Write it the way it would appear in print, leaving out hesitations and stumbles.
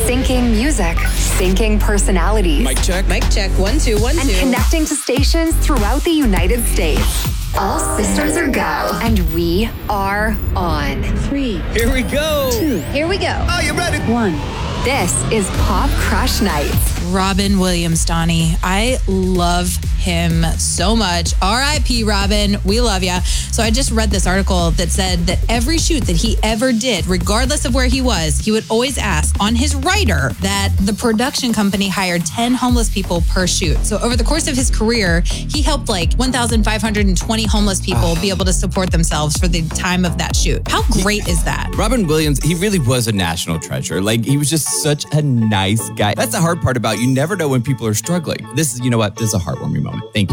Syncing music, syncing personalities. Mic check. Mic check. 1, 2, 1, 2. And connecting to stations throughout the United States. All systems are go. And we are on. 3. Here we go. 2. Here we go. Are you ready? 1. This is Pop Crush Nights. Robin Williams, Donnie. I love him so much. R.I.P. Robin. We love ya. So I just read this article that said that every shoot that he ever did, regardless of where he was, he would always ask on his writer that the production company hired 10 homeless people per shoot. So over the course of his career, he helped like 1,520 homeless people be able to support themselves for the time of that shoot. How great is that? Robin Williams, he really was a national treasure. Like, he was just such a nice guy. That's the hard part about you never know when people are struggling. This is, you know what? This is a heartwarming moment. Thank you.